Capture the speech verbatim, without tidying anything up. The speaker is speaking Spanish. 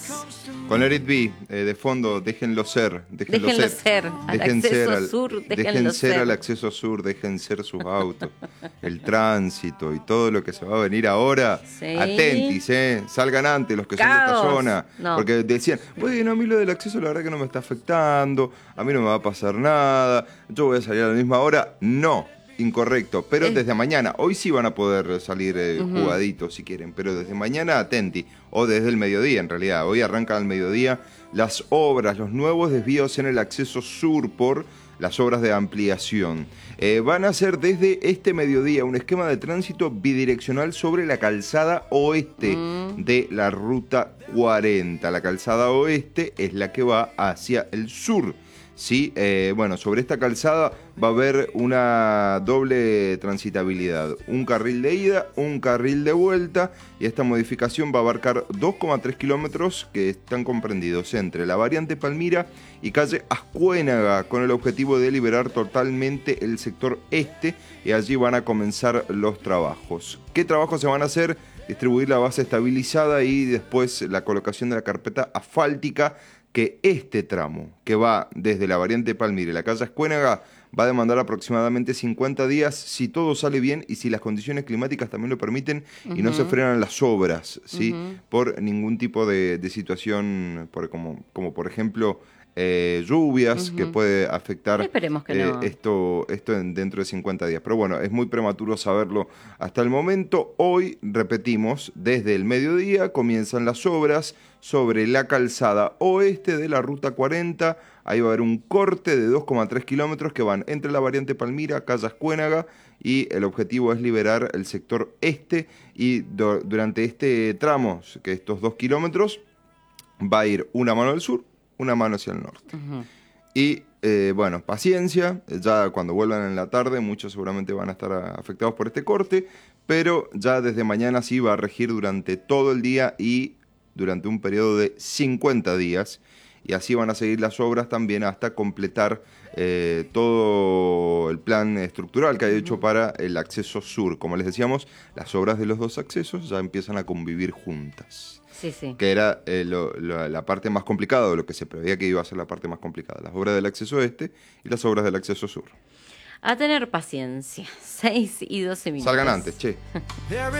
Con Let It Be, eh, de fondo, déjenlo ser. Déjenlo, déjenlo ser. ser. Al Dejen acceso ser al, sur, déjenlo dejen ser, ser. al acceso sur, dejen ser sus autos. El tránsito y todo lo que se va a venir ahora. Sí. Atentis, ¿eh? Salgan antes los que son de esta Caos. zona. No. Porque decían, bueno, a mí lo del acceso la verdad que no me está afectando, a mí no me va a pasar nada, yo voy a salir a la misma hora. No. Incorrecto, pero Eh. desde mañana, hoy sí van a poder salir eh, uh-huh. jugaditos si quieren, pero desde mañana atenti, o desde el mediodía en realidad, hoy arrancan al mediodía las obras, los nuevos desvíos en el acceso sur por las obras de ampliación. Eh, van a ser desde este mediodía un esquema de tránsito bidireccional sobre la calzada oeste mm. de la ruta cuarenta. La calzada oeste es la que va hacia el sur. Sí, eh, bueno, sobre esta calzada va a haber una doble transitabilidad, un carril de ida, un carril de vuelta, y esta modificación va a abarcar dos coma tres kilómetros que están comprendidos entre la variante Palmira y calle Ascuénaga, con el objetivo de liberar totalmente el sector este, y allí van a comenzar los trabajos. ¿Qué trabajos se van a hacer? Distribuir la base estabilizada y después la colocación de la carpeta asfáltica, que este tramo, que va desde la variante Palmira y la calle Ascuénaga, va a demandar aproximadamente cincuenta días si todo sale bien y si las condiciones climáticas también lo permiten uh-huh. y no se frenan las obras, ¿sí? Uh-huh. Por ningún tipo de, de situación, por, como, como por ejemplo eh, lluvias, uh-huh. que puede afectar Esperemos que eh, no. esto, esto en, dentro de cincuenta días. Pero bueno, es muy prematuro saberlo hasta el momento. Hoy, repetimos, desde el mediodía comienzan las obras sobre la calzada oeste de la ruta cuarenta. Ahí va a haber un corte de dos coma tres kilómetros que van entre la variante Palmira, calle Ascuénaga, y el objetivo es liberar el sector este, y do, durante este tramo, que estos dos kilómetros, va a ir una mano al sur, una mano hacia el norte. Uh-huh. Y eh, bueno, paciencia, ya cuando vuelvan en la tarde muchos seguramente van a estar afectados por este corte, pero ya desde mañana sí va a regir durante todo el día y durante un periodo de cincuenta días, y así van a seguir las obras también hasta completar eh, todo el plan estructural que hay hecho para el acceso sur. Como les decíamos, las obras de los dos accesos ya empiezan a convivir juntas. Sí, sí. Que era eh, lo, lo, la parte más complicada, o lo que se preveía que iba a ser la parte más complicada, las obras del acceso este y las obras del acceso sur. A tener paciencia. seis y doce minutos. Salgan antes, che.